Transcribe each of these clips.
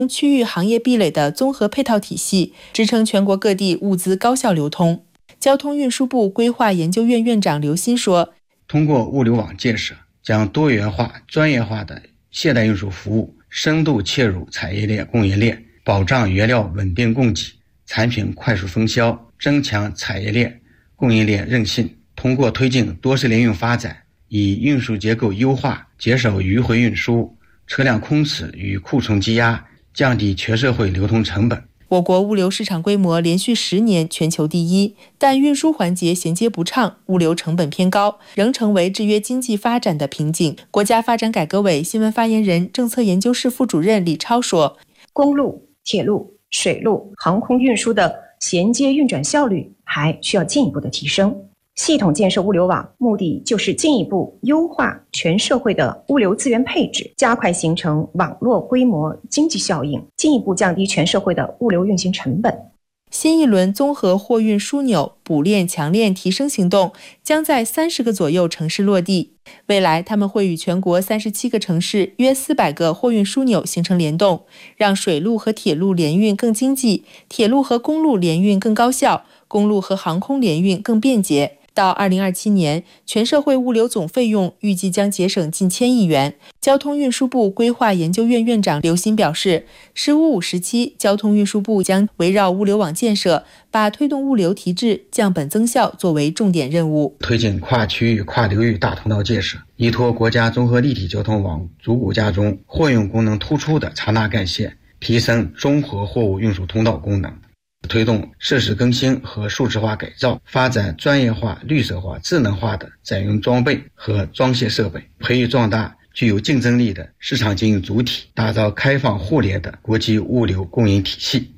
区域行业壁垒的综合配套体系，支撑全国各地物资高效流通。交通运输部规划研究院院长刘鑫说， 通过物流网建设，将多元化、专业化的现代运输服务深度切入产业链、供应链，保障原料稳定供给，产品快速分销，增强产业链、供应链韧性。通过推进多式联运发展，以运输结构优化，减少迂回运输、车辆空驶与库存积压，降低全社会流通成本。 我国物流市场规模连续10年全球第一，但运输环节衔接不畅，物流成本偏高，仍成为制约经济发展的瓶颈。国家发展改革委新闻发言人、政策研究室副主任李超说， 公路、铁路、水路、航空运输的衔接运转效率还需要进一步的提升。系统建设物流网，目的就是进一步优化全社会的物流资源配置，加快形成网络规模经济效应，进一步降低全社会的物流运行成本。 新一轮综合货运枢纽补链强链提升行动将在30个左右城市落地，未来他们会与全国37个城市约400个货运枢纽形成联动，让水路和铁路联运更经济，铁路和公路联运更高效，公路和航空联运更便捷。到2027年，全社会物流总费用预计将节省近1000亿元。交通运输部规划研究院院长刘鑫表示，“15+5”时期，交通运输部将围绕物流网建设，把推动物流提质、降本增效作为重点任务， 推进跨区域、跨流域大通道建设，依托国家综合立体交通网组骨架中货运功能突出的长纳干线，提升综合货物运输通道功能。推动设施更新和数字化改造，发展专业化、绿色化、智能化的载运装备和装卸设备，培育壮大具有竞争力的市场经营主体，打造开放互联的国际物流供应体系。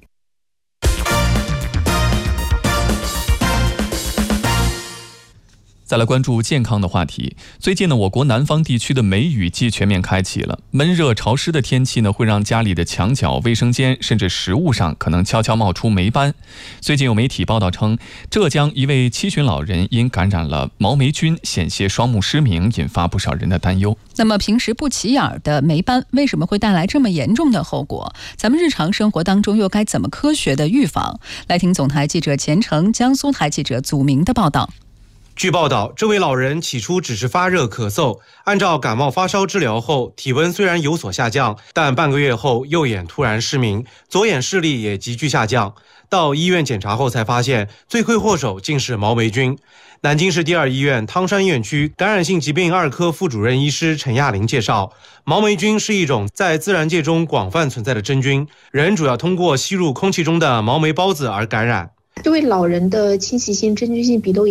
再来关注健康的话题。最近呢，我国南方地区的梅雨季全面开启了。闷热潮湿的天气呢，会让家里的墙角、卫生间甚至食物上可能悄悄冒出霉斑。最近有媒体报道称，浙江一位70旬老人因感染了毛霉菌，险些双目失明，引发不少人的担忧。 那么平时不起眼的霉斑为什么会带来这么严重的后果？咱们日常生活当中又该怎么科学的预防？来听总台记者钱成、江苏台记者祖明的报道。 据报道，这位老人起初只是发热咳嗽，按照感冒发烧治疗后，体温虽然有所下降，但半个月后右眼突然失明，左眼视力也急剧下降。到医院检查后才发现，罪魁祸首竟是毛霉菌。南京市第2医院汤山院区感染性疾病2科副主任医师陈亚玲介绍，毛霉菌是一种在自然界中广泛存在的真菌，人主要通过吸入空气中的毛霉孢子而感染。 这位老人的侵袭性真菌性鼻窦炎